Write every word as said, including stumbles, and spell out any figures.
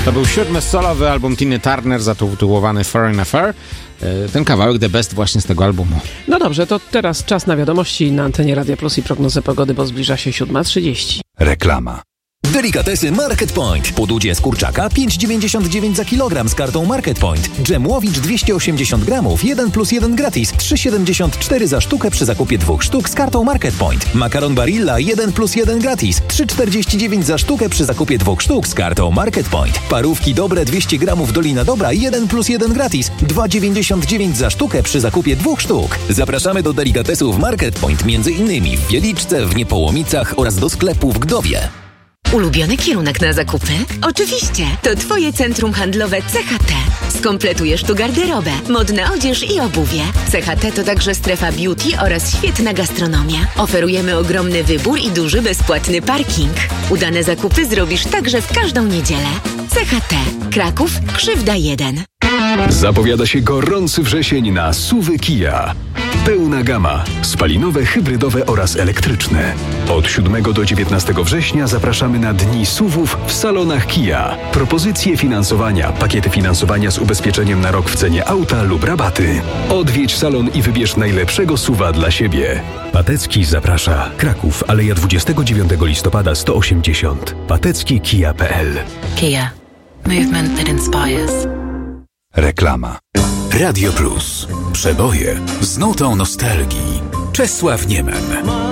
To był siódmy solowy album Tiny Turner, zatytułowany Foreign Affair. Ten kawałek The Best właśnie z tego albumu. No dobrze, to teraz czas na wiadomości na antenie Radia Plus i prognozę pogody, bo zbliża się siódma trzydzieści. Reklama. Delikatesy Market Point. Półdudzie z kurczaka pięć dziewięćdziesiąt dziewięć za kilogram z kartą Market Point. Dżem Łowicz dwieście osiemdziesiąt gramów, jeden plus jeden gratis. trzy siedemdziesiąt cztery za sztukę przy zakupie dwóch sztuk z kartą Market Point. Makaron Barilla jeden plus jeden gratis. trzy czterdzieści dziewięć za sztukę przy zakupie dwóch sztuk z kartą Market Point. Parówki dobre dwieście gramów Dolina Dobra jeden plus jeden gratis. dwa dziewięćdziesiąt dziewięć za sztukę przy zakupie dwóch sztuk. Zapraszamy do delikatesów Market Point między innymi w Wieliczce, w Niepołomicach oraz do sklepu w Gdowie. Ulubiony kierunek na zakupy? Oczywiście, to Twoje centrum handlowe C H T. Skompletujesz tu garderobę, modna odzież i obuwie. C H T to także strefa beauty oraz świetna gastronomia. Oferujemy ogromny wybór i duży bezpłatny parking. Udane zakupy zrobisz także w każdą niedzielę. C H T. Kraków, Krzywda jeden. Zapowiada się gorący wrzesień na S U V-y Kia. Pełna gama, spalinowe, hybrydowe oraz elektryczne. Od siódmego do dziewiętnastego września zapraszamy na Dni S U V-ów w salonach Kia. Propozycje finansowania, pakiety finansowania z ubezpieczeniem na rok w cenie auta lub rabaty. Odwiedź salon i wybierz najlepszego S U V-a dla siebie. Patecki zaprasza. Kraków, Aleja dwudziestego dziewiątego listopada sto osiemdziesiąt. patecki kia kropka p l. Kia. Movement that inspires. Reklama. Radio Plus. Przeboje z nutą nostalgii. Czesław Niemen.